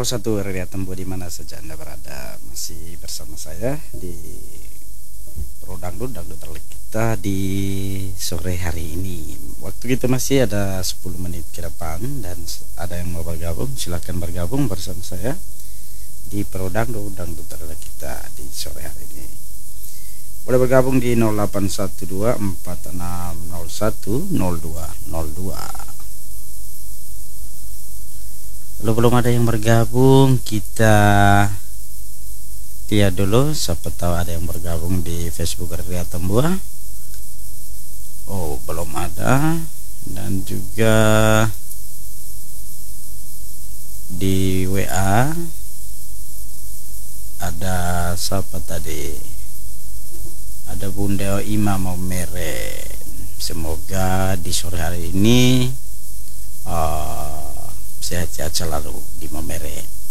satu Ria Tembo di mana saja Anda berada, masih bersama saya di Pro Dangdut terlik kita di sore hari ini. Waktu kita masih ada 10 menit ke depan dan ada yang mau bergabung, silakan bergabung bersama saya di Pro Dangdut terlik kita di sore hari ini. Boleh bergabung di 0812 4601 0202. Kalau belum ada yang bergabung, kita lihat dulu siapa tahu ada yang bergabung di Facebook Ria Tembo. Oh, belum ada. Dan juga di WA ada siapa tadi? Ada Bunda Imam Mere. Semoga di sore hari ini sehat-sehat selalu di Mamere.